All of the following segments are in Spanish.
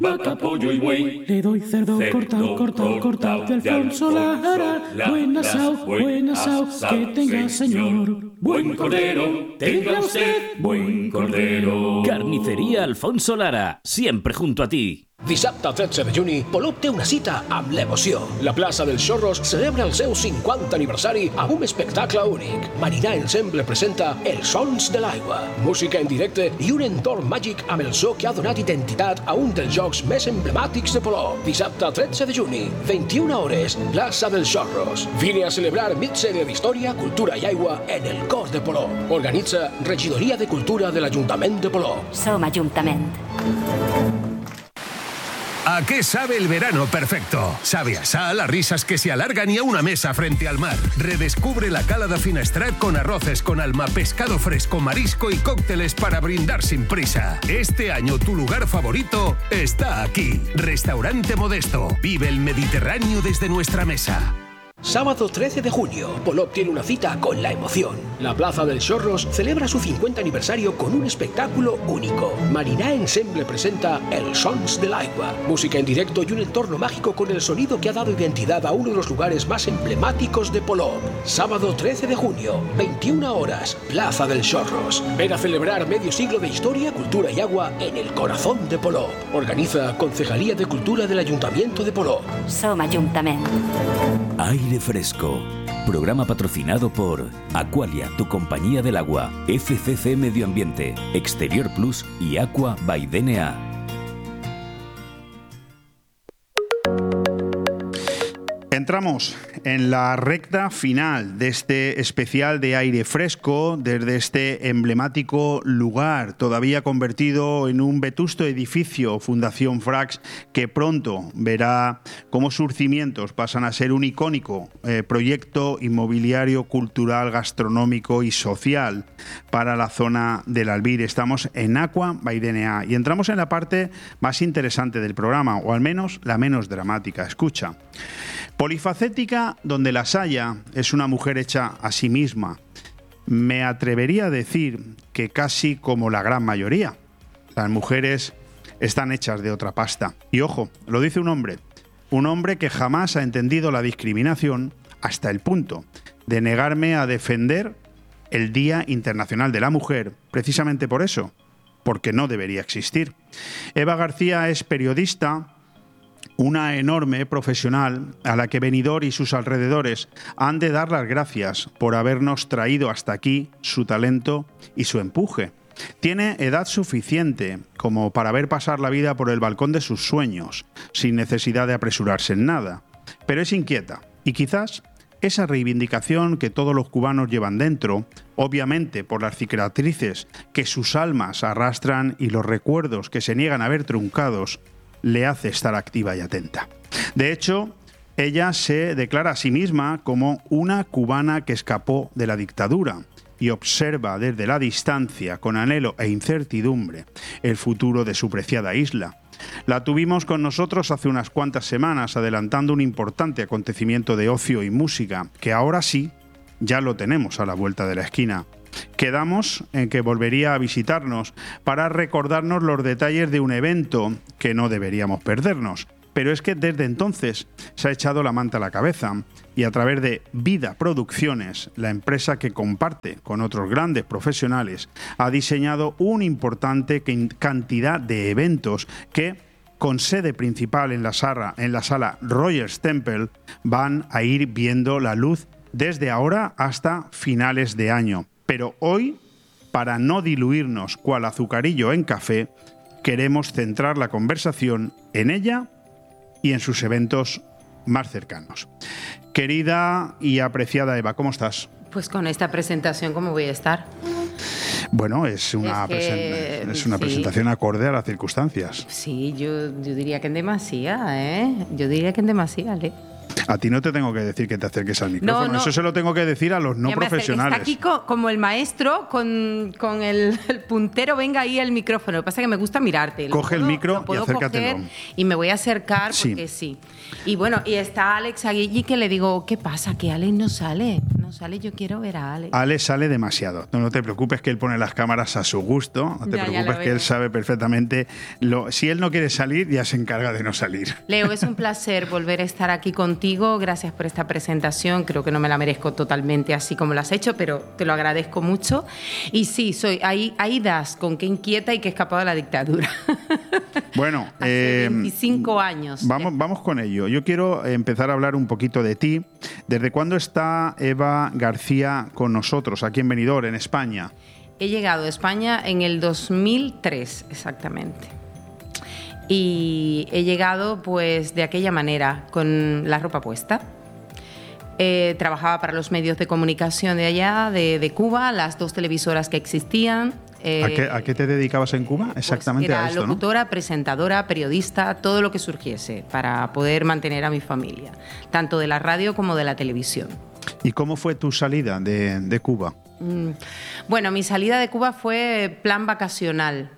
Vaca, pollo y buey. Le doy cerdo cortado de Alfonso Lara. Buen asao, que tenga señor. Buen cordero, tenga usted buen cordero. Carnicería Alfonso Lara, siempre junto a ti. Dissabte 13 de juny, Polop té una cita amb l'emoció. La plaça dels Xorros celebra el seu 50 aniversari amb un espectacle únic. Marinà Ensemble presenta Els Sons de l'Aigua, música en directe i un entorn màgic amb el so que ha donat identitat a un dels jocs més emblemàtics de Polop. Dissabte 13 de juny, 21 hores, plaça dels Xorros. Vine a celebrar migserie d'història, cultura i aigua en el cor de Polop. Organitza Regidoria de Cultura de l'Ajuntament de Polop. Som Ajuntament. ¿A qué sabe el verano perfecto? Sabe a sal, a risas que se alargan y a una mesa frente al mar. Redescubre la cala de Finestrat con arroces con alma, pescado fresco, marisco y cócteles para brindar sin prisa. Este año tu lugar favorito está aquí. Restaurante Modesto. Vive el Mediterráneo desde nuestra mesa. Sábado 13 de junio, Polop tiene una cita con la emoción. La Plaza del Xorros celebra su 50 aniversario con un espectáculo único. Marinà Ensemble presenta Els Sons de l'Aigua, música en directo y un entorno mágico con el sonido que ha dado identidad a uno de los lugares más emblemáticos de Polop. Sábado 13 de junio, 21 horas, Plaza del Xorros. Ven a celebrar medio siglo de historia, cultura y agua en el corazón de Polop. Organiza Concejalía de Cultura del Ayuntamiento de Polop. Som Ajuntament. Aire Fresco. Programa patrocinado por Aqualia, tu compañía del agua, FCC Medio Ambiente, Exterior Plus y Aqua by DNA. Entramos en la recta final de este especial de Aire Fresco, desde este emblemático lugar, todavía convertido en un vetusto edificio, Fundación Frax, que pronto verá cómo sus cimientos pasan a ser un icónico proyecto inmobiliario, cultural, gastronómico y social para la zona del Albir. Estamos en Aqua by DNA y entramos en la parte más interesante del programa, o al menos la menos dramática. Escucha. Polifacética donde las haya, es una mujer hecha a sí misma. Me atrevería a decir que casi como la gran mayoría. Las mujeres están hechas de otra pasta. Y ojo, lo dice un hombre que jamás ha entendido la discriminación hasta el punto de negarme a defender el Día Internacional de la Mujer, precisamente por eso, porque no debería existir. Eva García es periodista, una enorme profesional a la que Benidorm y sus alrededores han de dar las gracias por habernos traído hasta aquí su talento y su empuje. Tiene edad suficiente como para ver pasar la vida por el balcón de sus sueños, sin necesidad de apresurarse en nada. Pero es inquieta y quizás esa reivindicación que todos los cubanos llevan dentro, obviamente por las cicatrices que sus almas arrastran y los recuerdos que se niegan a ver truncados, le hace estar activa y atenta. De hecho, ella se declara a sí misma como una cubana que escapó de la dictadura y observa desde la distancia, con anhelo e incertidumbre, el futuro de su preciada isla. La tuvimos con nosotros hace unas cuantas semanas, adelantando un importante acontecimiento de ocio y música, que ahora sí, ya lo tenemos a la vuelta de la esquina. Quedamos en que volvería a visitarnos para recordarnos los detalles de un evento que no deberíamos perdernos. Pero es que desde entonces se ha echado la manta a la cabeza y a través de Vida Producciones, la empresa que comparte con otros grandes profesionales, ha diseñado una importante cantidad de eventos que, con sede principal en la sala Rogers Temple, van a ir viendo la luz desde ahora hasta finales de año. Pero hoy, para no diluirnos cual azucarillo en café, queremos centrar la conversación en ella y en sus eventos más cercanos. Querida y apreciada Eva, ¿cómo estás? Pues con esta presentación, ¿cómo voy a estar? Bueno, es una presentación acorde a las circunstancias. Sí, yo diría que en demasía, ¿eh? Yo diría que en demasía, ¿eh? A ti no te tengo que decir que te acerques al micrófono, no. Eso se lo tengo que decir a los no profesionales. Está aquí como el maestro con el puntero, venga ahí el micrófono. Lo que pasa es que me gusta mirarte. Coge el micro y acércatelo. Y me voy a acercar porque sí. Y bueno, y está Alex Aguilli, que le digo, ¿qué pasa? Que Alex no sale. no sale, yo quiero ver a Alex. Alex sale demasiado. No te preocupes que él pone las cámaras a su gusto. No te preocupes que él sabe perfectamente. Si él no quiere salir, ya se encarga de no salir. Leo, es un placer volver a estar aquí contigo. Gracias por esta presentación. Creo que no me la merezco totalmente así como la has hecho, pero te lo agradezco mucho. Y sí, ahí das con qué inquieta y qué escapado de la dictadura. Bueno, hace 25 años. Vamos con ello. Yo quiero empezar a hablar un poquito de ti. ¿Desde cuándo está Eva García con nosotros aquí en Benidorm, en España? He llegado a España en el 2003, exactamente. Y he llegado pues de aquella manera, con la ropa puesta. Trabajaba para los medios de comunicación de allá, de Cuba, las 2 televisoras que existían. ¿A qué te dedicabas en Cuba? Exactamente pues a esto, locutora, presentadora, periodista, todo lo que surgiese para poder mantener a mi familia, tanto de la radio como de la televisión. ¿Y cómo fue tu salida de Cuba? Bueno, mi salida de Cuba fue plan vacacional.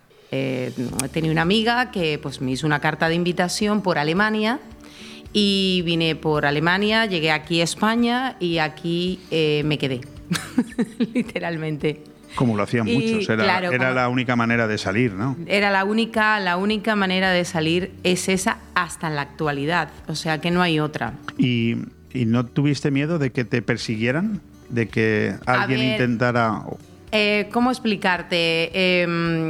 Tenía una amiga que pues, me hizo una carta de invitación por Alemania y vine por Alemania, llegué aquí a España y aquí me quedé, literalmente. Como lo hacían muchos, era la única manera de salir, ¿no? Era la única manera de salir es esa hasta en la actualidad, o sea que no hay otra. ¿Y no tuviste miedo de que te persiguieran? ¿De que alguien intentara...? ¿Cómo explicarte?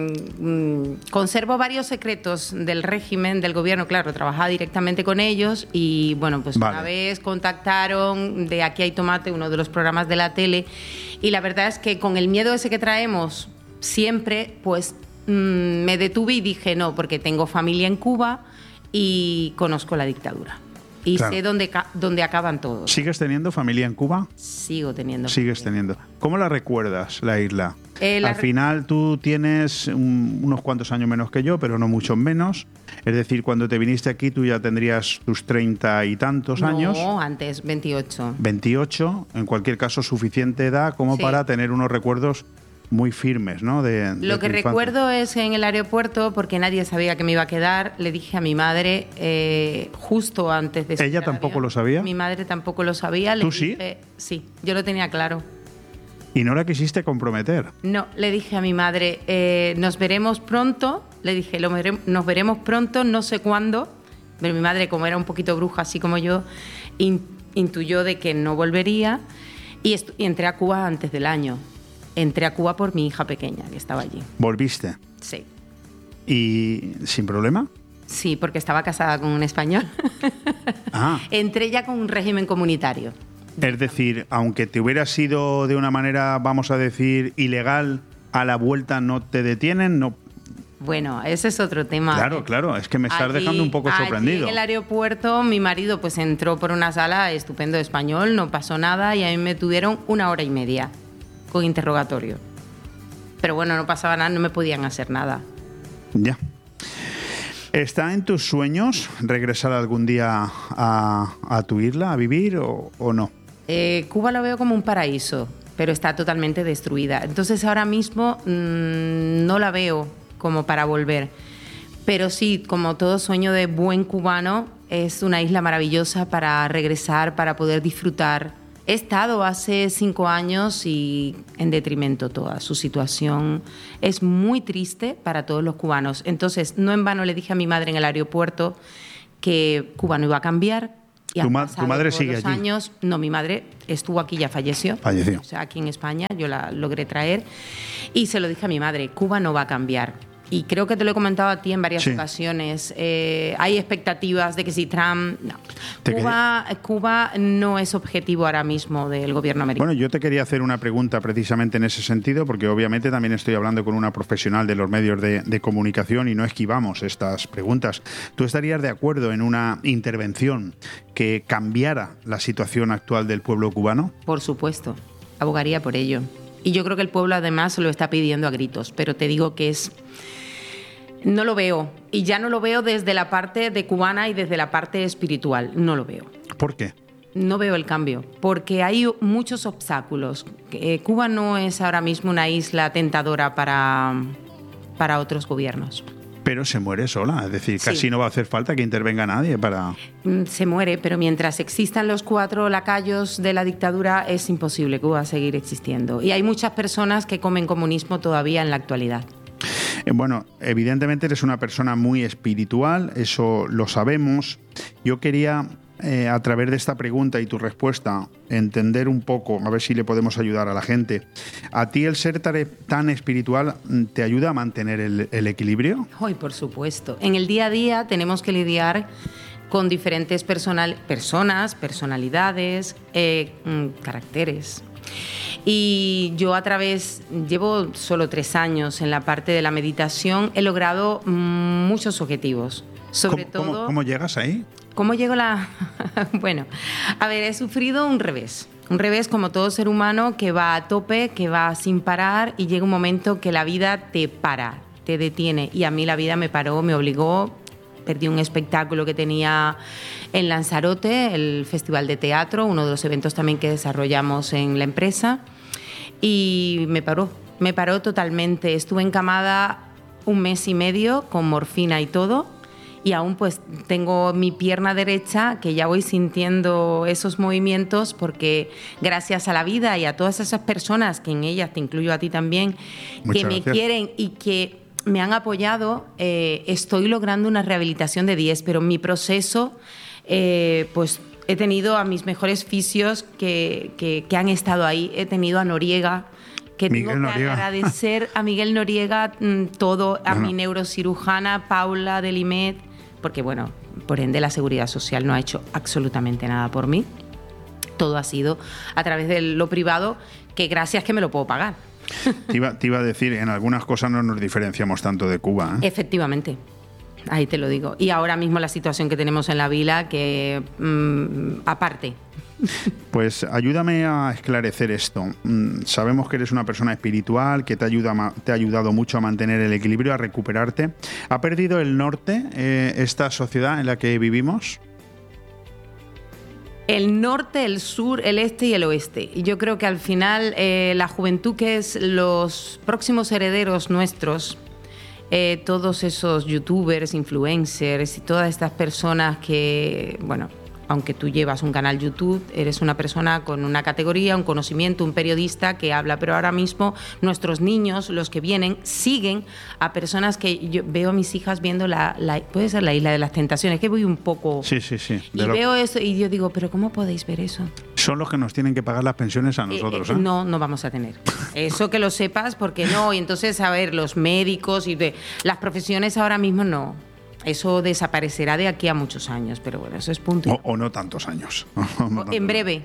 Conservo varios secretos del régimen, del gobierno, claro, trabajaba directamente con ellos y bueno, pues una vez contactaron de Aquí hay tomate, uno de los programas de la tele, y la verdad es que con el miedo ese que traemos siempre, pues me detuve y dije no, porque tengo familia en Cuba y conozco la dictadura. Y claro, sé dónde acaban todos. ¿Sigues teniendo familia en Cuba? Sigo teniendo. Sigues teniendo. ¿Cómo la recuerdas, la isla? Al final tú tienes unos cuantos años menos que yo, pero no muchos menos. Es decir, cuando te viniste aquí tú ya tendrías tus 30 y tantos años. No, antes, 28. 28, en cualquier caso suficiente edad como para tener unos recuerdos muy firmes, ¿no? Lo que recuerdo es en el aeropuerto, porque nadie sabía que me iba a quedar, le dije a mi madre justo antes de... ¿Ella tampoco lo sabía? Mi madre tampoco lo sabía. ¿Tú sí? Sí, yo lo tenía claro. ¿Y no la quisiste comprometer? No, le dije a mi madre, nos veremos pronto, le dije, nos veremos pronto, no sé cuándo, pero mi madre, como era un poquito bruja, así como yo, intuyó de que no volvería y entré a Cuba antes del año. Entré a Cuba por mi hija pequeña, que estaba allí. ¿Volviste? Sí. ¿Y sin problema? Sí, porque estaba casada con un español. Ah. Entré ya con un régimen comunitario. Es decir, aunque te hubieras ido de una manera, vamos a decir, ilegal, a la vuelta no te detienen, no... Bueno, ese es otro tema. Claro, es que me estás dejando un poco sorprendido. En el aeropuerto mi marido pues entró por una sala estupendo de español, no pasó nada y a mí me tuvieron 1 hora y media con interrogatorio. Pero bueno, no pasaba nada, no me podían hacer nada. Ya. ¿Está en tus sueños regresar algún día a tu isla a vivir o no? Cuba lo veo como un paraíso, pero está totalmente destruida. Entonces ahora mismo no la veo como para volver. Pero sí, como todo sueño de buen cubano, es una isla maravillosa para regresar, para poder disfrutar. He estado hace 5 años y en detrimento toda. Su situación es muy triste para todos los cubanos. Entonces, no en vano le dije a mi madre en el aeropuerto que Cuba no iba a cambiar. Y ¿Tu madre sigue allí? Años, no, mi madre estuvo aquí, ya falleció. Falleció. O sea, aquí en España, yo la logré traer. Y se lo dije a mi madre, Cuba no va a cambiar. Y creo que te lo he comentado a ti en varias ocasiones. Hay expectativas de que si Trump... No. Cuba no es objetivo ahora mismo del gobierno americano. Bueno, yo te quería hacer una pregunta precisamente en ese sentido, porque obviamente también estoy hablando con una profesional de los medios de comunicación y no esquivamos estas preguntas. ¿Tú estarías de acuerdo en una intervención que cambiara la situación actual del pueblo cubano? Por supuesto, abogaría por ello. Y yo creo que el pueblo además lo está pidiendo a gritos, pero te digo que no lo veo. Y ya no lo veo desde la parte de cubana y desde la parte espiritual. No lo veo. ¿Por qué? No veo el cambio, porque hay muchos obstáculos. Cuba no es ahora mismo una isla tentadora para otros gobiernos. Pero se muere sola, es decir, casi Sí. no va a hacer falta que intervenga nadie para... Se muere, pero mientras existan los 4 lacayos de la dictadura es imposible que Cuba seguir existiendo. Y hay muchas personas que comen comunismo todavía en la actualidad. Bueno, evidentemente eres una persona muy espiritual, eso lo sabemos. Yo quería, a través de esta pregunta y tu respuesta, entender un poco, a ver si le podemos ayudar a la gente. ¿A ti el ser tan espiritual te ayuda a mantener el equilibrio? Hoy, por supuesto. En el día a día tenemos que lidiar con diferentes personas, personalidades, caracteres. Y yo llevo solo 3 años en la parte de la meditación, he logrado muchos objetivos. Sobre todo... ¿Cómo llegas ahí? ¿Cómo llego Bueno, a ver, he sufrido un revés. Un revés como todo ser humano que va a tope, que va sin parar y llega un momento que la vida te para, te detiene. Y a mí la vida me paró, me obligó. Perdí un espectáculo que tenía en Lanzarote, el Festival de Teatro, uno de los eventos también que desarrollamos en la empresa. Y me paró totalmente. Estuve encamada 1 mes y medio con morfina y todo. Y aún pues tengo mi pierna derecha que ya voy sintiendo esos movimientos porque gracias a la vida y a todas esas personas, que en ellas te incluyo a ti también, Muchas que me gracias. quieren y que me han apoyado, estoy logrando una rehabilitación de 10, pero en mi proceso pues he tenido a mis mejores fisios que han estado ahí. He tenido a Noriega, que Miguel tengo que Noriega. agradecer a Miguel Noriega todo, a mi neurocirujana Paula Delimet, porque bueno, por ende la Seguridad Social no ha hecho absolutamente nada por mí. Todo ha sido a través de lo privado, que gracias que me lo puedo pagar. Te iba a decir, en algunas cosas no nos diferenciamos tanto de Cuba, ¿eh? Efectivamente, ahí te lo digo. Y ahora mismo la situación que tenemos en la vila, que aparte. Pues ayúdame a esclarecer esto. Sabemos que eres una persona espiritual, que te ha ayudado mucho a mantener el equilibrio, a recuperarte. ¿Ha perdido el norte esta sociedad en la que vivimos? El norte, el sur, el este y el oeste. Y yo creo que al final la juventud, que es los próximos herederos nuestros, todos esos youtubers, influencers y todas estas personas que, bueno, aunque tú llevas un canal YouTube, eres una persona con una categoría, un conocimiento, un periodista que habla, pero ahora mismo nuestros niños, los que vienen, siguen a personas que yo veo a mis hijas viendo puede ser la Isla de las Tentaciones, que voy un poco... Sí. Y veo eso y yo digo, pero ¿cómo podéis ver eso? Son los que nos tienen que pagar las pensiones a nosotros, ¿eh? No vamos a tener. Eso que lo sepas, porque no. Y entonces, a ver, los médicos y las profesiones ahora mismo no. Eso desaparecerá de aquí a muchos años, pero bueno, eso es punto. O no tantos años. En breve.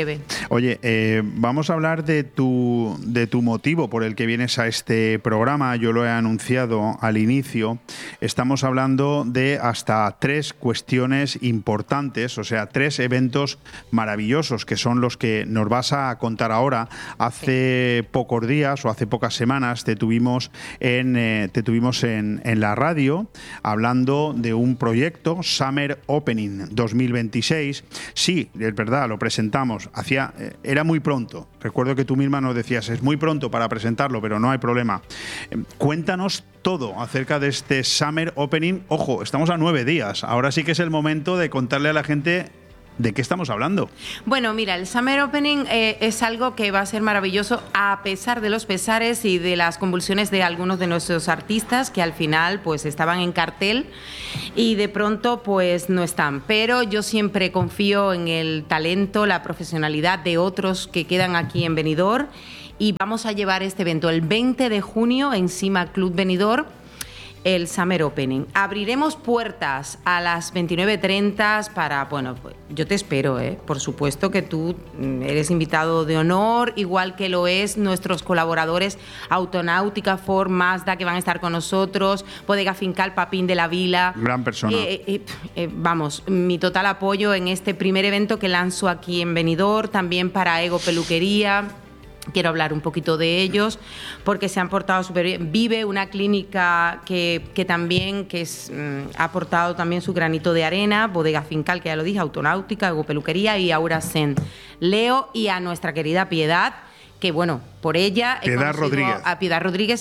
Oye, vamos a hablar de tu motivo por el que vienes a este programa. Yo lo he anunciado al inicio. Estamos hablando de hasta 3 cuestiones importantes, o sea, 3 eventos maravillosos que son los que nos vas a contar ahora. Hace pocos días o hace pocas semanas te tuvimos en la radio hablando de un proyecto, Summer Opening 2026. Sí, es verdad, lo presentamos. Era muy pronto. Recuerdo que tú misma nos decías, es muy pronto para presentarlo, pero no hay problema. Cuéntanos todo acerca de este Summer Opening. Ojo, estamos a 9 días. Ahora sí que es el momento de contarle a la gente ¿de qué estamos hablando? Bueno, mira, el Summer Opening es algo que va a ser maravilloso a pesar de los pesares y de las convulsiones de algunos de nuestros artistas que al final pues estaban en cartel y de pronto pues no están. Pero yo siempre confío en el talento, la profesionalidad de otros que quedan aquí en Benidorm y vamos a llevar este evento el 20 de junio en Cima Club Benidorm. El Summer Opening. Abriremos puertas a las 29:30 para, bueno, pues yo te espero, por supuesto que tú eres invitado de honor, igual que lo es nuestros colaboradores Autonáutica, Ford, Mazda, que van a estar con nosotros, Bodega Fincal, Papín de la Vila. Gran persona. Vamos, mi total apoyo en este primer evento que lanzo aquí en Benidorm, también para Ego Peluquería. Quiero hablar un poquito de ellos porque se han portado súper bien. Vive, una clínica que también ha aportado también su granito de arena, Bodega Fincal, que ya lo dije, Autonáutica, Ego Peluquería y Aura Zen. Leo y a nuestra querida Piedad, que bueno, por ella Piedad Rodríguez. A Piedad Rodríguez.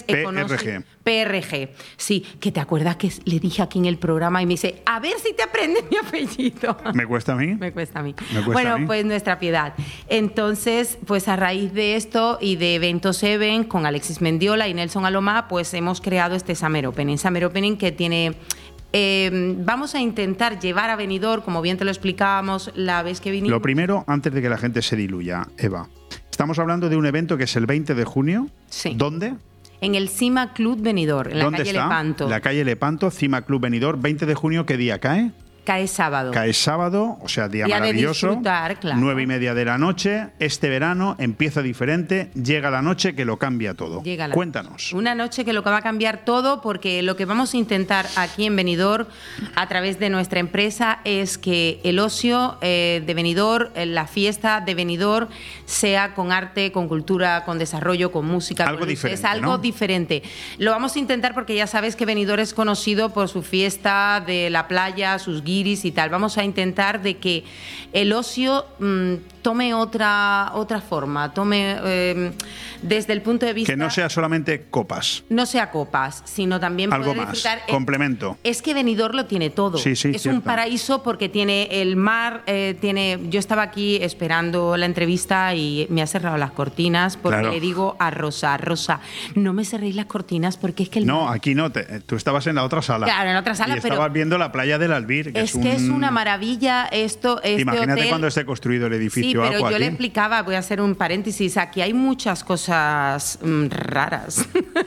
PRG. Sí, que te acuerdas que le dije aquí en el programa y me dice, a ver si te aprendes mi apellido. ¿Me cuesta a mí? Me cuesta a mí. Bueno, pues nuestra Piedad. Entonces, pues a raíz de esto y de Eventos Even con Alexis Mendiola y Nelson Alomá, pues hemos creado este Summer Opening. Summer Opening que tiene... vamos a intentar llevar a Benidorm, como bien te lo explicábamos la vez que vinimos. Lo primero, antes de que la gente se diluya, Eva, estamos hablando de un evento que es el 20 de junio. Sí. ¿Dónde? En el Cima Club Benidorm, en la calle está? Lepanto. La calle Lepanto, Cima Club Benidorm. 20 de junio, ¿qué día cae? Cae sábado. Cae sábado, o sea, día maravilloso. De disfrutar, claro. 9:30 de la noche. Este verano empieza diferente. Llega la noche que lo cambia todo. Cuéntanos. Una noche que lo que va a cambiar todo, porque lo que vamos a intentar aquí en Benidorm, a través de nuestra empresa, es que el ocio de Benidorm, la fiesta de Benidorm, sea con arte, con cultura, con desarrollo, con música. Algo con diferente, es algo diferente. Lo vamos a intentar porque ya sabes que Benidorm es conocido por su fiesta de la playa, sus guiris y tal. Vamos a intentar de que el ocio tome otra forma, tome desde el punto de vista... Que no sea solamente copas. No sea copas, sino también algo poder más, disfrutar. complemento. Es que Benidorm lo tiene todo. Sí, es cierto. un paraíso porque tiene el mar, yo estaba aquí esperando la entrevista y me ha cerrado las cortinas porque le digo a Rosa, no me cerréis las cortinas porque es que No, aquí no, tú estabas en la otra sala. Claro, en la otra sala, y estabas viendo la playa del Albir. Que es una maravilla esto. Imagínate hotel. cuando esté construido el edificio. Sí, pero Aqua yo le aquí. explicaba, voy a hacer un paréntesis, aquí hay muchas cosas raras.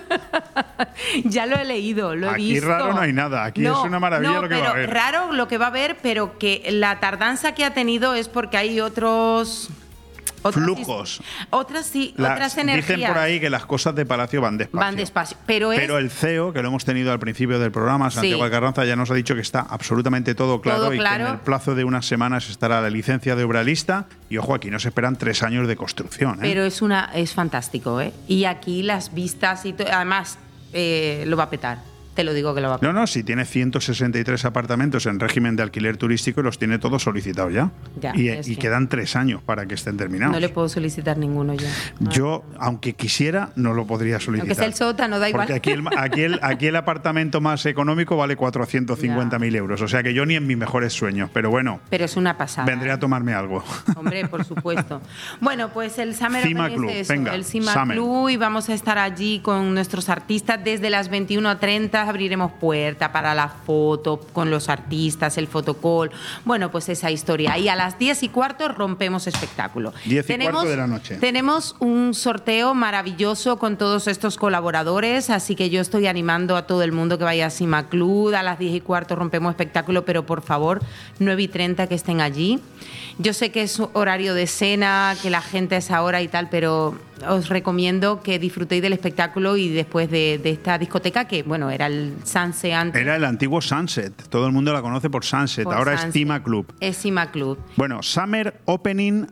Ya lo he leído, lo he visto. Aquí raro no hay nada, aquí es una maravilla lo que va a haber. Raro lo que va a haber, pero que la tardanza que ha tenido es porque hay otros flujos. Otras energías. Dicen por ahí que las cosas de Palacio van despacio. Van despacio. Pero el CEO, que lo hemos tenido al principio del programa, Santiago Alcarranza, ya nos ha dicho que está absolutamente todo claro y que en el plazo de unas semanas estará la licencia de obra lista. Y ojo, aquí nos esperan 3 años de construcción. Pero es fantástico, ¿eh? Y aquí las vistas y además lo va a petar. Te lo digo que lo va a petar. No, si tiene 163 apartamentos en régimen de alquiler turístico y los tiene todos solicitados ya. Y quedan 3 años para que estén terminados. No le puedo solicitar ninguno ya. Yo, aunque quisiera, no lo podría solicitar. Aunque sea el sótano, da igual. Porque aquí el apartamento más económico vale 450.000 euros. O sea que yo ni en mis mejores sueños. Pero bueno. Pero es una pasada. Vendré a tomarme algo. Hombre, por supuesto. Bueno, pues el Summer Cima Open Club, es eso, venga, el Cima Summer. Club, y vamos a estar allí con nuestros artistas desde las 21:30. Abriremos puerta para la foto con los artistas, el fotocall. Bueno, pues esa historia. Y a las 10:15 rompemos espectáculo. 10:15 de la noche. Tenemos un sorteo maravilloso con todos estos colaboradores, así que yo estoy animando a todo el mundo que vaya a Cima Club. A las 10:15 rompemos espectáculo, pero por favor, 9:30 que estén allí. Yo sé que es horario de cena, que la gente es ahora y tal, pero os recomiendo que disfrutéis del espectáculo y después de esta discoteca, que bueno, era el Sunset antes. Era el antiguo Sunset. Todo el mundo la conoce por Sunset. Ahora es Cima Club. Es Cima Club. Bueno, Summer Opening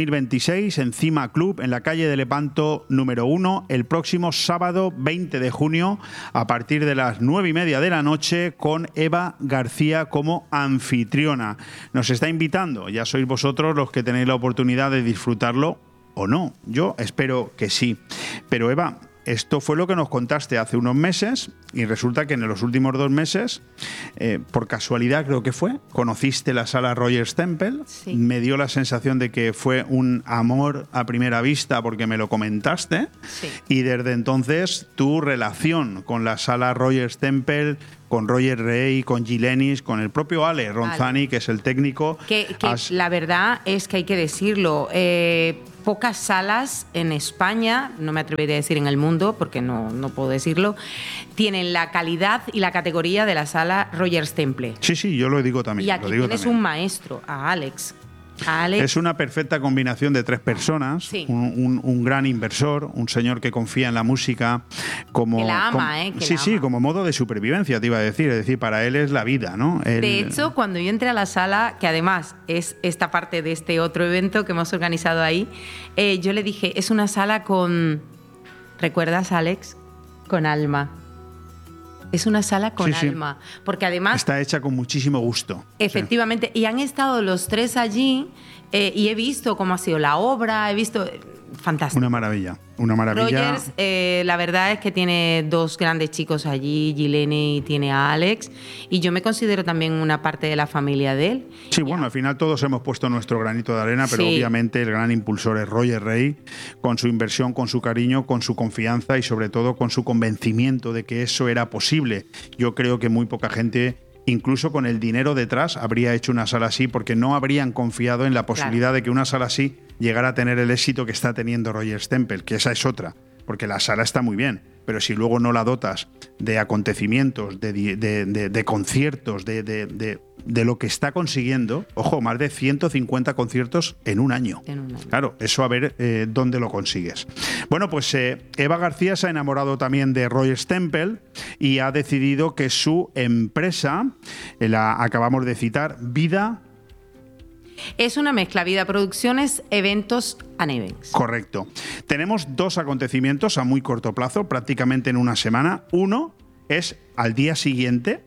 2026 en Cima Club, en la calle de Lepanto número 1, el próximo sábado 20 de junio, a partir de las 9:30 de la noche, con Eva García como anfitriona. Nos está invitando, ya sois vosotros los que tenéis la oportunidad de disfrutarlo o no. Yo espero que sí. Pero Eva, esto fue lo que nos contaste hace unos meses y resulta que en los últimos 2 meses, por casualidad creo que fue, conociste la sala Rogers Temple. Sí. Me dio la sensación de que fue un amor a primera vista porque me lo comentaste. Sí. Y desde entonces tu relación con la sala Rogers Temple, con Roger Rey, con Gilenis, con el propio Ale Ronzani, que es el técnico. Que la verdad es que hay que decirlo, pocas salas en España, no me atrevería a decir en el mundo, porque no puedo decirlo, tienen la calidad y la categoría de la sala Rogers Temple. Sí, yo lo digo también. Y aquí tienes un maestro, a Alex. Es una perfecta combinación de 3 personas, sí. un gran inversor, un señor que confía en la música como... Que la ama, Sí, como modo de supervivencia, te iba a decir. Es decir, para él es la vida, ¿no? De hecho, cuando yo entré a la sala, que además es esta parte de este otro evento que hemos organizado ahí, yo le dije, es una sala con... ¿Recuerdas, Alex? Con alma. Es una sala con alma, porque además... Está hecha con muchísimo gusto. Efectivamente, y han estado los 3 allí y he visto cómo ha sido la obra, he visto... fantástico. Una maravilla, una maravilla. Rogers, la verdad es que tiene dos grandes chicos allí, Gilene y tiene a Alex, y yo me considero también una parte de la familia de él. Sí, bueno, al final todos hemos puesto nuestro granito de arena, pero obviamente el gran impulsor es Roger Rey, con su inversión, con su cariño, con su confianza y sobre todo con su convencimiento de que eso era posible. Yo creo que muy poca gente, incluso con el dinero detrás, habría hecho una sala así porque no habrían confiado en la posibilidad de que una sala así llegara a tener el éxito que está teniendo Rogers Temple, que esa es otra, porque la sala está muy bien, pero si luego no la dotas de acontecimientos, de conciertos, de lo que está consiguiendo, ojo, más de 150 conciertos en un año. Claro, eso a ver dónde lo consigues. Bueno, pues Eva García se ha enamorado también de Rogers Temple y ha decidido que su empresa, la acabamos de citar, Vida... Es una mezcla, Vida Producciones, Eventos and Events. Correcto. Tenemos dos acontecimientos a muy corto plazo, prácticamente en una semana. Uno es al día siguiente,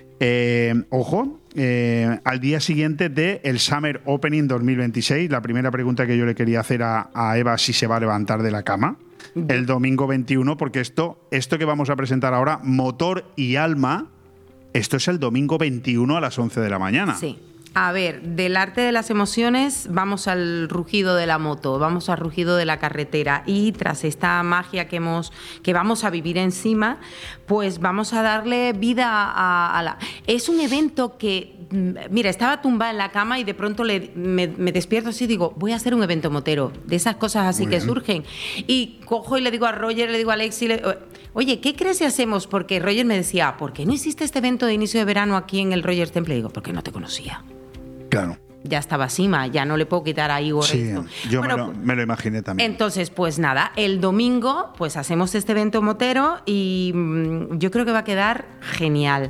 al día siguiente del Summer Opening 2026. La primera pregunta que yo le quería hacer a Eva, si se va a levantar de la cama. El domingo 21, porque esto que vamos a presentar ahora, Motor y Alma, esto es el domingo 21 a las 11 de la mañana. Sí. A ver, del arte de las emociones vamos al rugido de la moto, vamos al rugido de la carretera y tras esta magia que vamos a vivir encima, pues vamos a darle vida a la... Es un evento que, mira, estaba tumbada en la cama y de pronto me despierto así y digo, voy a hacer un evento motero, de esas cosas así que surgen. Y cojo y le digo a Roger, le digo a Alex, oye, ¿qué crees si hacemos? Porque Roger me decía, ¿por qué no hiciste este evento de inicio de verano aquí en el Rogers Temple? Y digo, porque no te conocía. Claro. Ya estaba Sima, ya no le puedo quitar a Igor esto. Yo me lo imaginé también. Entonces, pues nada, el domingo pues hacemos este evento motero y yo creo que va a quedar genial.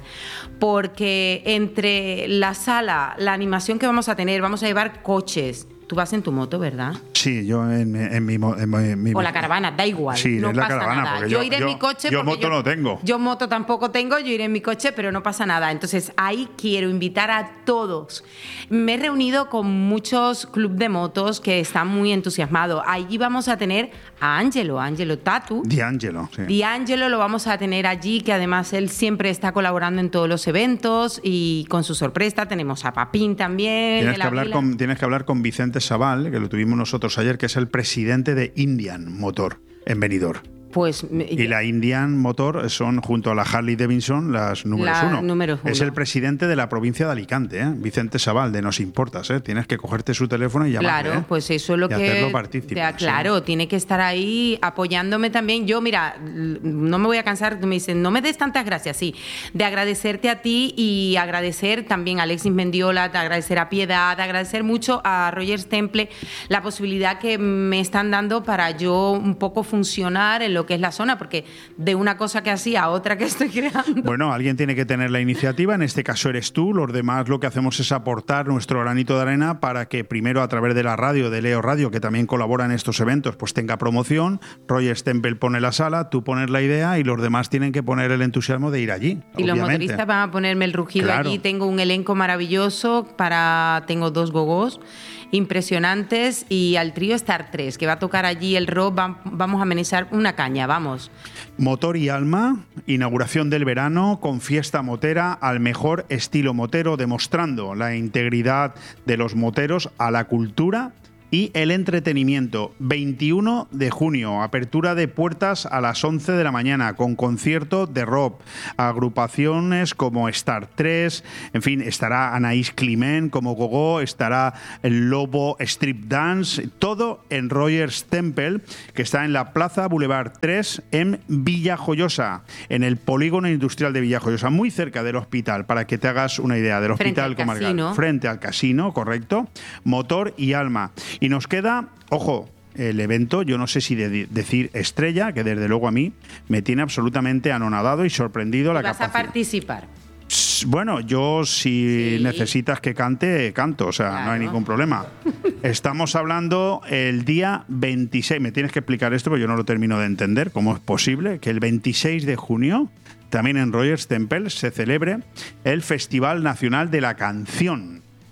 Porque entre la sala, la animación que vamos a tener, vamos a llevar coches. Tú vas en tu moto, ¿verdad? Sí, yo en mi moto. O la caravana, da igual. Sí, no es la pasa caravana. Nada. Porque yo iré en mi coche. Yo moto no tengo. Yo moto tampoco tengo, yo iré en mi coche, pero no pasa nada. Entonces, ahí quiero invitar a todos. Me he reunido con muchos clubes de motos que están muy entusiasmados. Allí vamos a tener a Angelo Tatu. D'Angelo, sí. D'Angelo lo vamos a tener allí, que además él siempre está colaborando en todos los eventos y con su sorpresa. Tenemos a Papín también. Tienes que hablar con Vicente Sabal, que lo tuvimos nosotros ayer, que es el presidente de Indian Motor en Benidorm. Pues, y la Indian Motor son, junto a la Harley Davidson, las números uno. Es el presidente de la provincia de Alicante, Vicente Sabal, de Nos Importas. Tienes que cogerte su teléfono y llamarle. Claro, pues eso es lo y que... hacerlo partícipe. Claro, tiene que estar ahí apoyándome también. Yo, mira, no me voy a cansar, me dicen, no me des tantas gracias, sí, de agradecerte a ti y agradecer también a Alexis Mendiola, de agradecer a Piedad, de agradecer mucho a Rogers Temple la posibilidad que me están dando para yo un poco funcionar en lo que es la zona, porque de una cosa que hacía a otra que estoy creando. Bueno, alguien tiene que tener la iniciativa, en este caso eres tú, los demás lo que hacemos es aportar nuestro granito de arena para que primero a través de la radio, de Leo Radio, que también colabora en estos eventos, pues tenga promoción. Rogers Temple pone la sala, tú pones la idea y los demás tienen que poner el entusiasmo de ir allí. Y los motoristas van a ponerme el rugido allí. Tengo un elenco maravilloso, tengo 2 gogos impresionantes y al trío Star 3, que va a tocar allí el rock, vamos a amenizar una caña, vamos. Motor y Alma, inauguración del verano con fiesta motera al mejor estilo motero, demostrando la integridad de los moteros a la cultura y el entretenimiento. 21 de junio, apertura de puertas a las 11 de la mañana con concierto de rock, agrupaciones como Star 3, en fin, estará Anaís Climent como gogó, estará el Lobo Strip Dance, todo en Rogers Temple, que está en la Plaza Boulevard 3 en Villajoyosa, en el polígono industrial de Villajoyosa, muy cerca del hospital, para que te hagas una idea del hospital comarcal. Frente al casino, correcto. Motor y Alma. Y nos queda, ojo, el evento, yo no sé si decir estrella, que desde luego a mí me tiene absolutamente anonadado y sorprendido la capacidad. ¿Vas a participar? Bueno, yo si necesitas que cante, canto, o sea, claro, no hay ningún problema. Estamos hablando el día 26, me tienes que explicar esto porque yo no lo termino de entender, cómo es posible que el 26 de junio, también en Rogers Temple, se celebre el Festival Nacional de la Canción.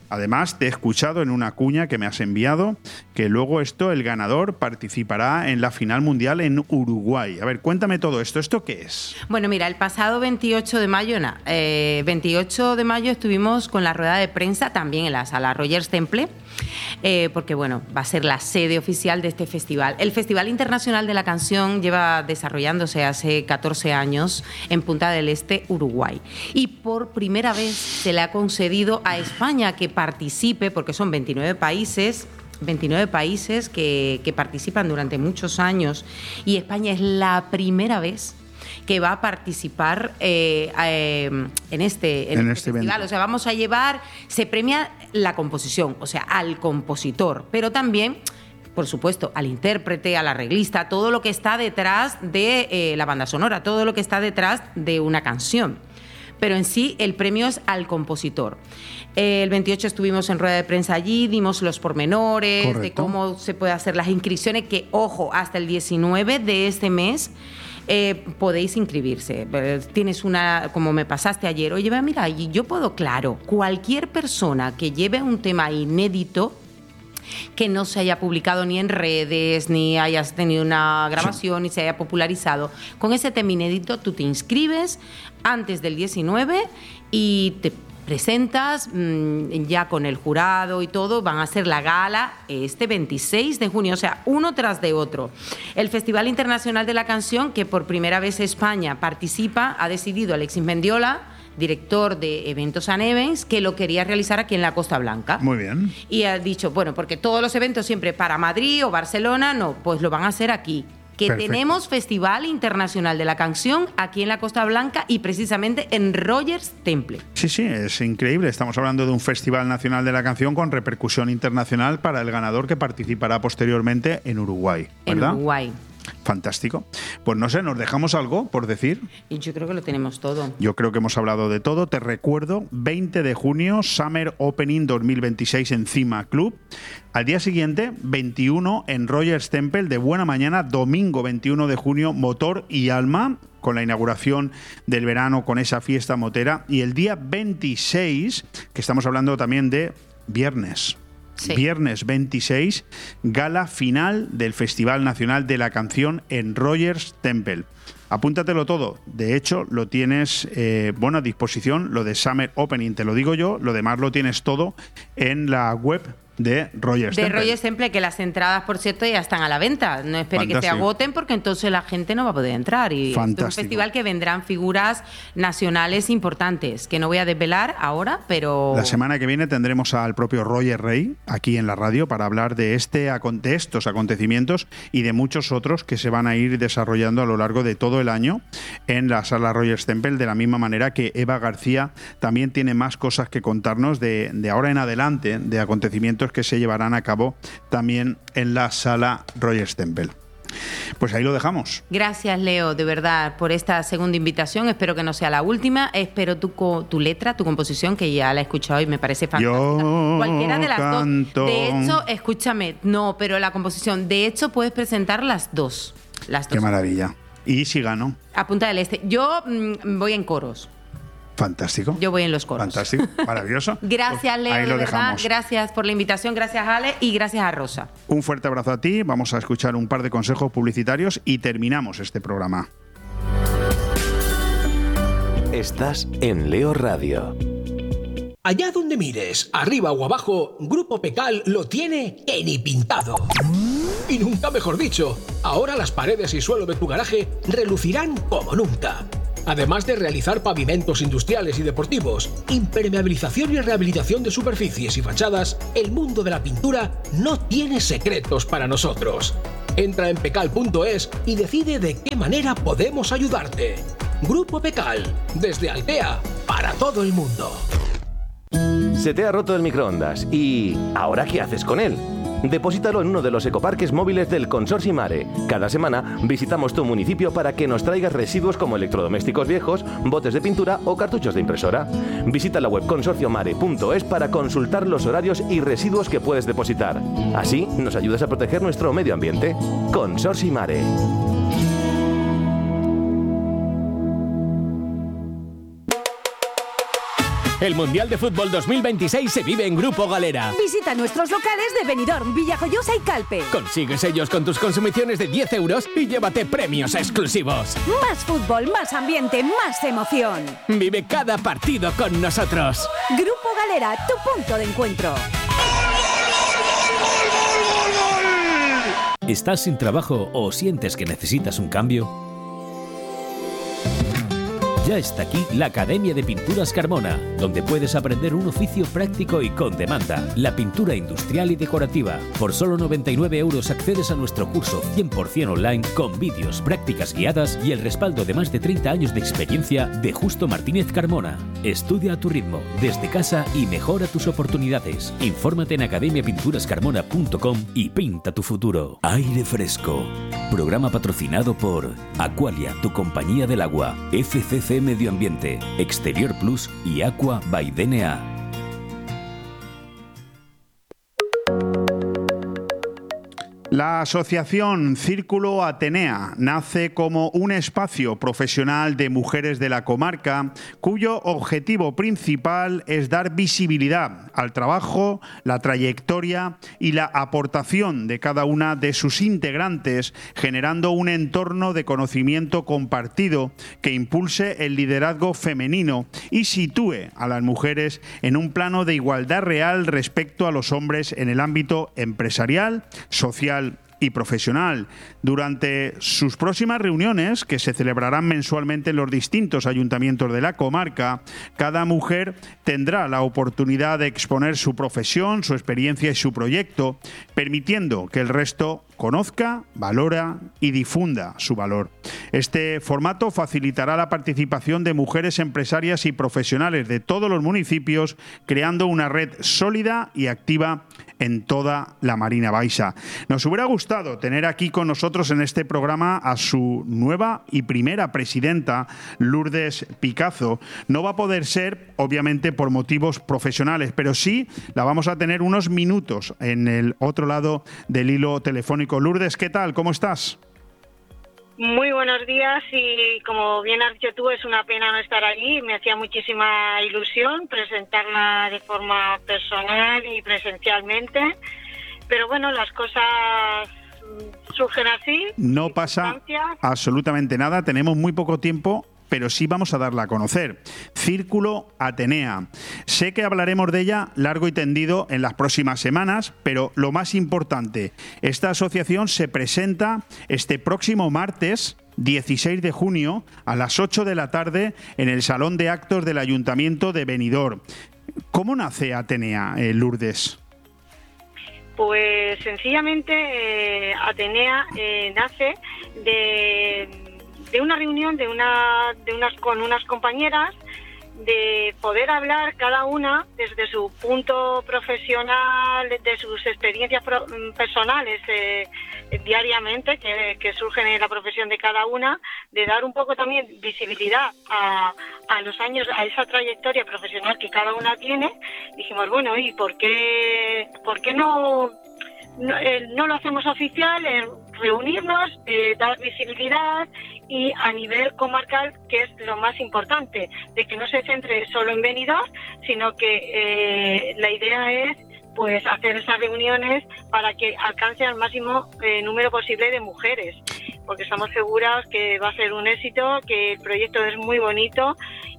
Además, te he escuchado en una cuña que me has enviado que luego el ganador participará en la final mundial en Uruguay. A ver, cuéntame todo esto. ¿Esto qué es? Bueno, mira, el pasado 28 de mayo, 28 de mayo estuvimos con la rueda de prensa también en la sala Rogers Temple, porque bueno, va a ser la sede oficial de este festival. El Festival Internacional de la Canción lleva desarrollándose hace 14 años en Punta del Este, Uruguay. Y por primera vez se le ha concedido a España que participe, porque son 29 países que participan durante muchos años, y España es la primera vez que va a participar en este festival. Evento. O sea, vamos a llevar, se premia la composición, o sea, al compositor, pero también, por supuesto, al intérprete, al arreglista, todo lo que está detrás de la banda sonora, todo lo que está detrás de una canción. Pero en sí el premio es al compositor. El 28 estuvimos en rueda de prensa allí, dimos los pormenores. Correcto. De cómo se puede hacer las inscripciones, que, ojo, hasta el 19 de este mes podéis inscribirse. Tienes una, como me pasaste ayer, oye, mira, yo puedo, claro, cualquier persona que lleve un tema inédito, que no se haya publicado ni en redes, ni hayas tenido una grabación, ni se haya popularizado, con ese tema inédito tú te inscribes antes del 19 y te presentas ya con el jurado y todo. Van a hacer la gala este 26 de junio, o sea, uno tras de otro. El Festival Internacional de la Canción, que por primera vez España participa, ha decidido Alexis Mendiola, director de Eventos and Events, que lo quería realizar aquí en la Costa Blanca. Muy bien. Y ha dicho, bueno, porque todos los eventos siempre para Madrid o Barcelona, no, pues lo van a hacer aquí. Que perfecto. Tenemos Festival Internacional de la Canción aquí en la Costa Blanca y precisamente en Rogers Temple. Sí, es increíble. Estamos hablando de un Festival Nacional de la Canción con repercusión internacional para el ganador, que participará posteriormente en Uruguay, ¿verdad? En Uruguay. Fantástico. Pues no sé, ¿nos dejamos algo por decir? Y yo creo que lo tenemos todo. Yo creo que hemos hablado de todo. Te recuerdo, 20 de junio, Summer Opening 2026 en Cima Club. Al día siguiente, 21 en Rogers Temple, de buena mañana. Domingo 21 de junio, Motor y Alma, con la inauguración del verano, con esa fiesta motera. Y el día 26, que estamos hablando también de viernes. Sí. Viernes 26, gala final del Festival Nacional de la Canción en Rogers Temple. Apúntatelo todo. De hecho, lo tienes a disposición. Lo de Summer Opening te lo digo yo. Lo demás lo tienes todo en la web de Rogers Temple. De Rogers Temple, que las entradas, por cierto, ya están a la venta. No espere que se agoten, porque entonces la gente no va a poder entrar. Y es un festival que vendrán figuras nacionales importantes, que no voy a desvelar ahora, pero... La semana que viene tendremos al propio Roger Rey aquí en la radio para hablar de estos acontecimientos y de muchos otros que se van a ir desarrollando a lo largo de todo el año en la sala Rogers Temple, de la misma manera que Eva García también tiene más cosas que contarnos de ahora en adelante, de acontecimientos que se llevarán a cabo también en la sala Rogers Temple. Pues ahí lo dejamos. Gracias, Leo, de verdad, por esta segunda invitación. Espero que no sea la última. Espero tu letra, tu composición, que ya la he escuchado y me parece fantástica. Cualquiera de las canto. Dos. De hecho, escúchame, no, pero la composición, de hecho, puedes presentar las dos. Qué maravilla. ¿Y si gano? A Punta del Este. Yo voy en coros. Fantástico. Yo voy en los coros. Fantástico, maravilloso. Gracias, Leo, ahí lo de verdad. Dejamos. Gracias por la invitación, gracias, Ale, y gracias a Rosa. Un fuerte abrazo a ti. Vamos a escuchar un par de consejos publicitarios y terminamos este programa. Estás en Leo Radio. Allá donde mires, arriba o abajo, Grupo Pecal lo tiene que ni pintado. Y nunca mejor dicho, ahora las paredes y suelo de tu garaje relucirán como nunca. Además de realizar pavimentos industriales y deportivos, impermeabilización y rehabilitación de superficies y fachadas, el mundo de la pintura no tiene secretos para nosotros. Entra en pecal.es y decide de qué manera podemos ayudarte. Grupo Pecal, desde Altea, para todo el mundo. Se te ha roto el microondas y ¿ahora qué haces con él? Deposítalo en uno de los ecoparques móviles del Consorcio Mare. Cada semana visitamos tu municipio para que nos traigas residuos como electrodomésticos viejos, botes de pintura o cartuchos de impresora. Visita la web consorciomare.es para consultar los horarios y residuos que puedes depositar. Así nos ayudas a proteger nuestro medio ambiente. Consorcio Mare. El Mundial de Fútbol 2026 se vive en Grupo Galera. Visita nuestros locales de Benidorm, Villajoyosa y Calpe. Consigue sellos con tus consumiciones de 10 euros y llévate premios exclusivos. Más fútbol, más ambiente, más emoción. Vive cada partido con nosotros. Grupo Galera, tu punto de encuentro. ¿Estás sin trabajo o sientes que necesitas un cambio? Ya está aquí la Academia de Pinturas Carmona, donde puedes aprender un oficio práctico y con demanda, la pintura industrial y decorativa. Por solo 99 euros accedes a nuestro curso 100% online con vídeos, prácticas guiadas y el respaldo de más de 30 años de experiencia de Justo Martínez Carmona. Estudia a tu ritmo, desde casa y mejora tus oportunidades. Infórmate en academiapinturascarmona.com y pinta tu futuro. Aire Fresco. Programa patrocinado por Aqualia, tu compañía del agua, FCC Medio Ambiente, Exterior Plus y Aqua by DNA. La asociación Círculo Atenea nace como un espacio profesional de mujeres de la comarca cuyo objetivo principal es dar visibilidad al trabajo, la trayectoria y la aportación de cada una de sus integrantes, generando un entorno de conocimiento compartido que impulse el liderazgo femenino y sitúe a las mujeres en un plano de igualdad real respecto a los hombres en el ámbito empresarial, social y profesional. Durante sus próximas reuniones, que se celebrarán mensualmente en los distintos ayuntamientos de la comarca, cada mujer tendrá la oportunidad de exponer su profesión, su experiencia y su proyecto, permitiendo que el resto conozca, valora y difunda su valor. Este formato facilitará la participación de mujeres empresarias y profesionales de todos los municipios, creando una red sólida y activa en toda la Marina Baixa. Nos hubiera gustado tener aquí con nosotros en este programa a su nueva y primera presidenta, Lourdes Picazo. No va a poder ser, obviamente, por motivos profesionales, pero sí la vamos a tener unos minutos en el otro lado del hilo telefónico. Lourdes, ¿qué tal? ¿Cómo estás? Muy buenos días y como bien has dicho tú, es una pena no estar allí. Me hacía muchísima ilusión presentarla de forma personal y presencialmente, pero bueno, las cosas surgen así. No pasa absolutamente nada, tenemos muy poco tiempo, pero sí vamos a darla a conocer. Círculo Atenea. Sé que hablaremos de ella largo y tendido en las próximas semanas, pero lo más importante, esta asociación se presenta este próximo martes 16 de junio a las 8 de la tarde en el Salón de Actos del Ayuntamiento de Benidorm. ¿Cómo nace Atenea, Lourdes? Pues sencillamente Atenea nace de una reunión con unas compañeras, de poder hablar cada una desde su punto profesional, de sus experiencias personales diariamente que surgen en la profesión de cada una, de dar un poco también visibilidad a los años, a esa trayectoria profesional que cada una tiene. Dijimos, bueno, ¿y por qué no lo hacemos oficial? Reunirnos, dar visibilidad y a nivel comarcal, que es lo más importante, de que no se centre solo en Benidorm, sino que la idea es pues hacer esas reuniones para que alcance al máximo número posible de mujeres, porque estamos seguras que va a ser un éxito, que el proyecto es muy bonito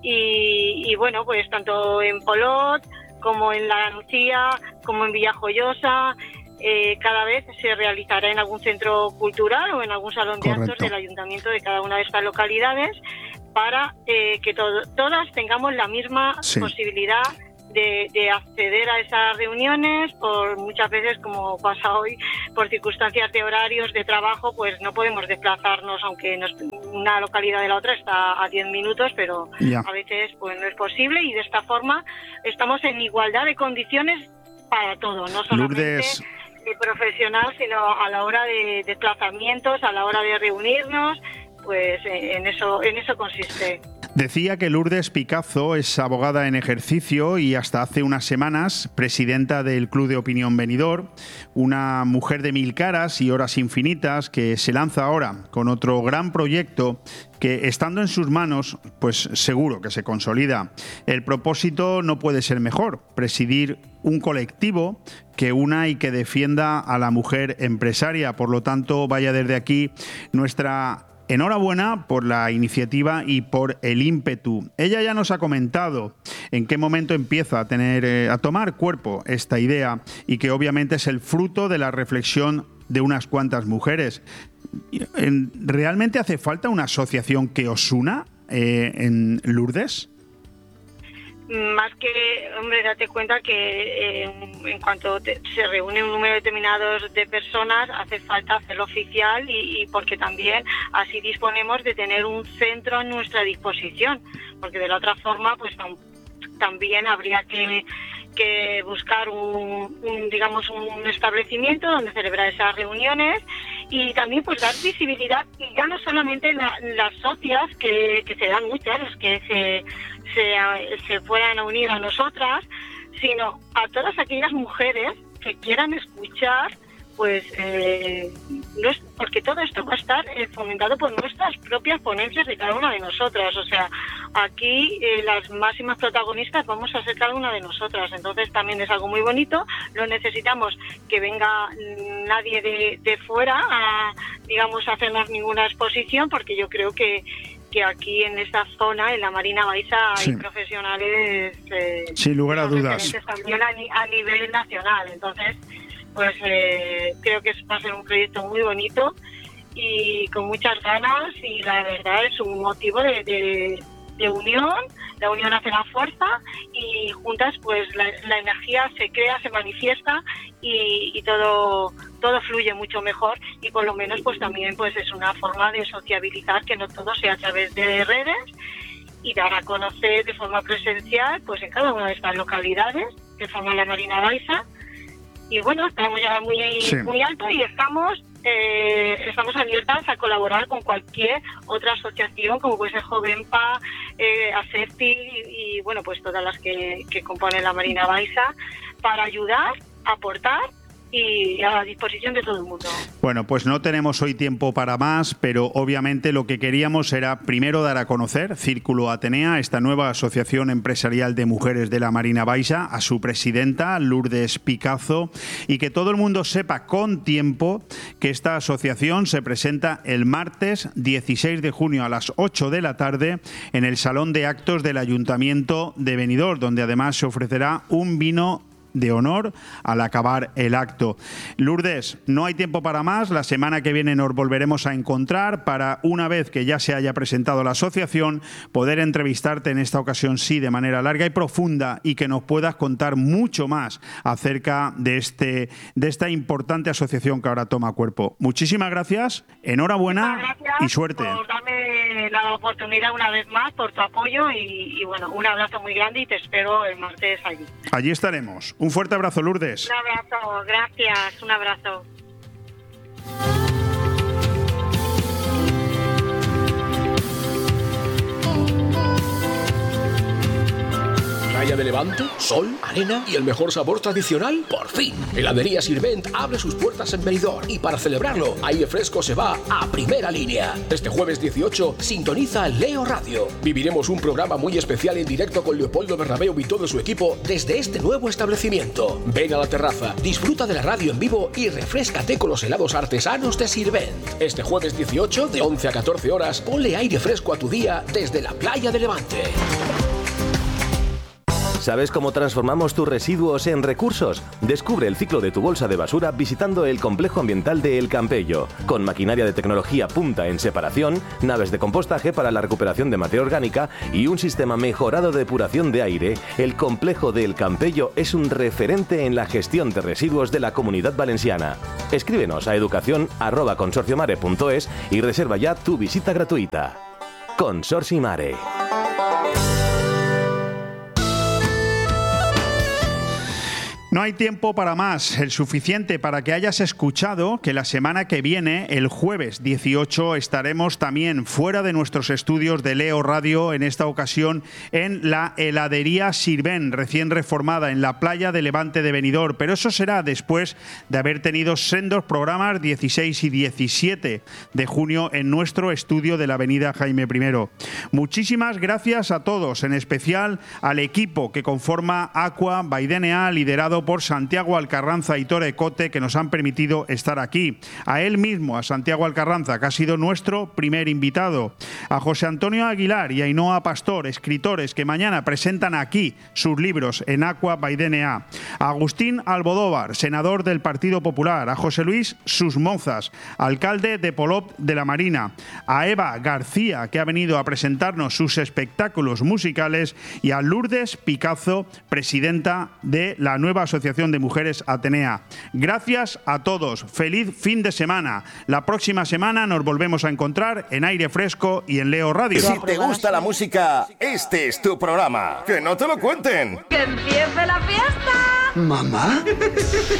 y bueno, pues tanto en Polot como en La Nucía, como en Villajoyosa, cada vez se realizará en algún centro cultural o en algún salón de actos del ayuntamiento de cada una de estas localidades, para que todas tengamos la misma posibilidad de acceder a esas reuniones. Por muchas veces, como pasa hoy, por circunstancias de horarios de trabajo, pues no podemos desplazarnos, aunque una localidad de la otra está a 10 minutos, pero a veces pues no es posible, y de esta forma estamos en igualdad de condiciones para todo, no solamente profesional, sino a la hora de desplazamientos, a la hora de reunirnos, pues en eso consiste. Decía que Lourdes Picazo es abogada en ejercicio y hasta hace unas semanas presidenta del Club de Opinión Benidorm, una mujer de mil caras y horas infinitas que se lanza ahora con otro gran proyecto que, estando en sus manos, pues seguro que se consolida. El propósito no puede ser mejor: presidir un colectivo que una y que defienda a la mujer empresaria. Por lo tanto, vaya desde aquí nuestra enhorabuena por la iniciativa y por el ímpetu. Ella ya nos ha comentado en qué momento empieza a tomar cuerpo esta idea, y que obviamente es el fruto de la reflexión de unas cuantas mujeres. ¿Realmente hace falta una asociación que os una en Lourdes? Más que, hombre, date cuenta que en cuanto se reúne un número determinado de personas, hace falta hacerlo oficial y porque también así disponemos de tener un centro a nuestra disposición, porque de la otra forma pues también habría que buscar un establecimiento donde celebrar esas reuniones y también pues dar visibilidad, y ya no solamente las socias, que serán muchas las que se puedan unir a nosotras, sino a todas aquellas mujeres que quieran escuchar, pues porque todo esto va a estar fomentado por nuestras propias ponencias de cada una de nosotras. O sea, aquí las máximas protagonistas vamos a ser cada una de nosotras. Entonces también es algo muy bonito. No necesitamos que venga nadie de fuera a hacernos ninguna exposición, porque yo creo que aquí en esta zona, en la Marina Baixa, hay profesionales sin lugar a dudas también a nivel nacional. Entonces pues creo que va a ser un proyecto muy bonito y con muchas ganas, y la verdad es un motivo de unión. La unión hace la fuerza, y juntas pues la energía se crea, se manifiesta y todo fluye mucho mejor, y por lo menos pues también pues es una forma de sociabilizar, que no todo sea a través de redes, y dar a conocer de forma presencial pues en cada una de estas localidades que forman la Marina Baixa. Y bueno, estamos ya muy alto y estamos abiertas a colaborar con cualquier otra asociación, como puede ser Jovenpa, ASEPTI y bueno, pues todas las que componen la Marina Baixa, para ayudar, aportar y a la disposición de todo el mundo. Bueno, pues no tenemos hoy tiempo para más, pero obviamente lo que queríamos era primero dar a conocer Círculo Atenea, esta nueva asociación empresarial de mujeres de la Marina Baixa, a su presidenta, Lourdes Picazo, y que todo el mundo sepa con tiempo que esta asociación se presenta el martes 16 de junio a las 8 de la tarde en el Salón de Actos del Ayuntamiento de Benidorm, donde además se ofrecerá un vino de honor al acabar el acto. Lourdes, no hay tiempo para más. La semana que viene nos volveremos a encontrar para, una vez que ya se haya presentado la asociación, poder entrevistarte en esta ocasión sí de manera larga y profunda, y que nos puedas contar mucho más acerca de esta importante asociación que ahora toma cuerpo. Muchísimas gracias, enhorabuena y suerte. Por darme la oportunidad una vez más, por tu apoyo y bueno, un abrazo muy grande, y te espero el martes allí. Allí estaremos. Un fuerte abrazo, Lourdes. Un abrazo, gracias, un abrazo. Playa de Levante, sol, arena y el mejor sabor tradicional, por fin. Heladería Sirvent abre sus puertas en Benidorm, y para celebrarlo, Aire Fresco se va a primera línea. Este jueves 18 sintoniza Leo Radio. Viviremos un programa muy especial en directo con Leopoldo Bernabéu y todo su equipo desde este nuevo establecimiento. Ven a la terraza, disfruta de la radio en vivo y refréscate con los helados artesanos de Sirvent. Este jueves 18, de 11 a 14 horas, ponle aire fresco a tu día desde la Playa de Levante. ¿Sabes cómo transformamos tus residuos en recursos? Descubre el ciclo de tu bolsa de basura visitando el complejo ambiental de El Campello, con maquinaria de tecnología punta en separación, naves de compostaje para la recuperación de materia orgánica y un sistema mejorado de depuración de aire. El complejo de El Campello es un referente en la gestión de residuos de la Comunidad Valenciana. Escríbenos a educación@consorciomare.es y reserva ya tu visita gratuita. Consorci Mare. No hay tiempo para más, el suficiente para que hayas escuchado que la semana que viene, el jueves 18, estaremos también fuera de nuestros estudios de Leo Radio, en esta ocasión en la heladería Sirven, recién reformada en la playa de Levante de Benidorm, pero eso será después de haber tenido sendos programas 16 y 17 de junio en nuestro estudio de la avenida Jaime I. Muchísimas gracias a todos, en especial al equipo que conforma Aqua by DNA, liderado por Santiago Alcarranza y Tore Cote, que nos han permitido estar aquí. A él mismo, a Santiago Alcarranza, que ha sido nuestro primer invitado. A José Antonio Aguilar y a Ainhoa Pastor, escritores que mañana presentan aquí sus libros en Aqua by DNA. A Agustín Albodóvar, senador del Partido Popular. A José Luis Susmozas, alcalde de Polop de la Marina. A Eva García, que ha venido a presentarnos sus espectáculos musicales. Y a Lourdes Picazo, presidenta de la nueva Asociación de Mujeres Atenea. Gracias a todos. Feliz fin de semana. La próxima semana nos volvemos a encontrar en Aire Fresco y en Leo Radio. Si te gusta la música, este es tu programa. ¡Que no te lo cuenten! ¡Que empiece la fiesta! ¿Mamá?